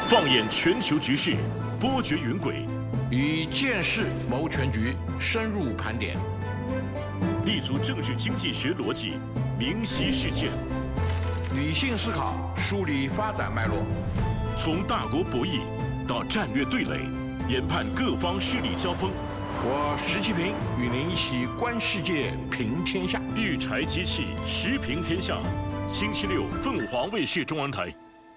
放眼全球局势，波谲云诡； 以见识谋全局，深入盘点； 立足政治经济学逻辑，明晰事件； 理性思考，梳理发展脉络； 从大国博弈到战略对垒，研判各方势力交锋。 我石其平与您一起观世界，评天下。 育柴机器，时评天下。星期六，凤凰卫视中文台。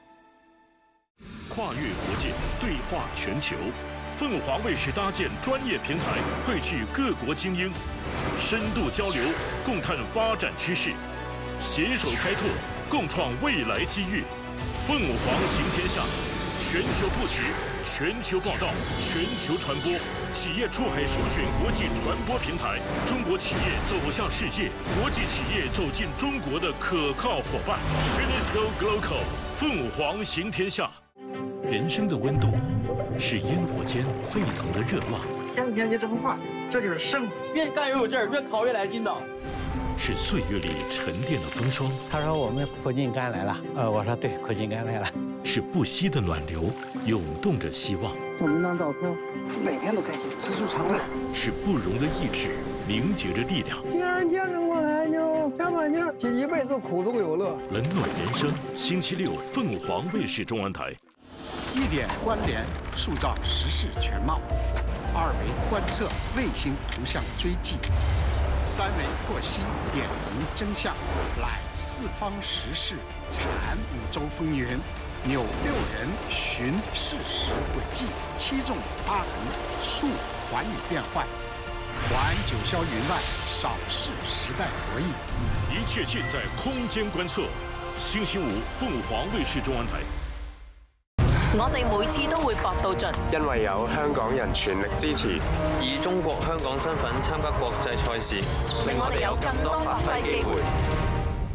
跨越国界，对话全球。凤凰卫视搭建专业平台，汇聚各国精英，深度交流，共探发展趋势，携手开拓，共创未来机遇。凤凰行天下，全球布局，全球报道，全球传播，企业出海首选国际传播平台，中国企业走向世界，国际企业走进中国的可靠伙伴。Finisco Global， 凤凰行天下。人生的温度是烟火间沸腾的热浪， 向前就这么快，这就是生活。 越干越有劲儿，越烤越来劲道。 是岁月里沉淀的风霜。 他说我们苦尽甘来了，我说对，苦尽甘来了。 是不息的暖流，涌动着希望。 照那张照片，每天都开心，知足常乐。 是不容的意志，凝结着力量。 既然坚持过来，就加把劲儿，一辈子苦中有乐。 冷暖人生，星期六，凤凰卫视中文台。 一点关联，塑造时事全貌；二维观测，卫星图像追迹；三维剖析，点明真相；揽四方时事，产五洲风云；纽六人，寻事实轨迹；七纵八横，述寰宇变幻；环九霄云外，扫视时代博弈。 一切尽在空间观测。星期五，凤凰卫視中文台。 我哋每次都會搏到盡， 因為有香港人全力支持， 以中國香港身份參加國際賽事， 令我哋有更多發揮機會。